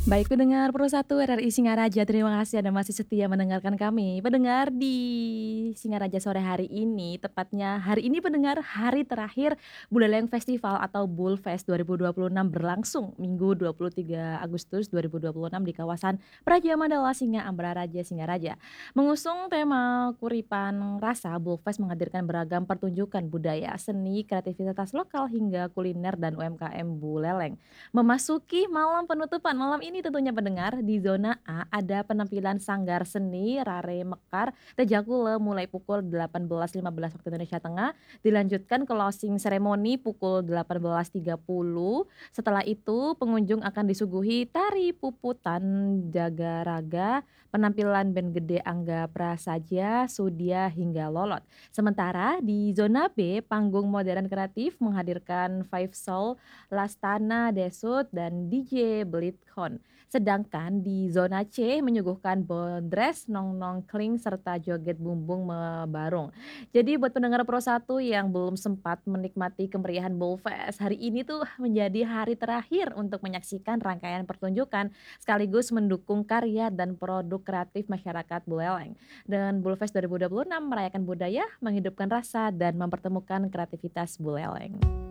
Baik pendengar Pro 1 RRI Singaraja, terima kasih Anda masih setia mendengarkan kami. Pendengar di Singaraja sore hari ini, tepatnya hari ini pendengar, hari terakhir Buleleng Festival atau Bulfest 2026 berlangsung Minggu 23 Agustus 2026 di kawasan Praja Mandala Singa Ambara Raja Singaraja. Mengusung tema Kuripan Rasa, Bulfest menghadirkan beragam pertunjukan budaya, seni, kreativitas lokal hingga kuliner dan UMKM Buleleng. Memasuki malam penutupan, malam ini tentunya pendengar, di zona A ada penampilan sanggar seni Rare Mekar Tejakule mulai pukul 18.15 waktu Indonesia Tengah, dilanjutkan closing ceremony pukul 18.30. Setelah itu pengunjung akan disuguhi tari puputan jaga raga, penampilan band gede Angga Prasaja, Sudya hingga Lolot. Sementara di zona B, panggung modern kreatif menghadirkan Five Soul, Lastana Desut, dan DJ Blithcon. Sedangkan di zona C menyuguhkan Bondres, Nong Nong Kling, serta joget bumbung mebarung. Jadi buat pendengar Pro 1 yang belum sempat menikmati kemeriahan Bowfest, hari ini tuh menjadi hari terakhir untuk menyaksikan rangkaian pertunjukan sekaligus mendukung karya dan produk kreatif masyarakat Buleleng. Dan Bulfest 2026 merayakan budaya, menghidupkan rasa, dan mempertemukan kreativitas Buleleng.